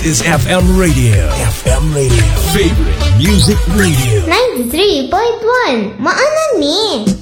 is FM Radio. FM Radio. Favorite Music Radio. 93.1 Maanan ni.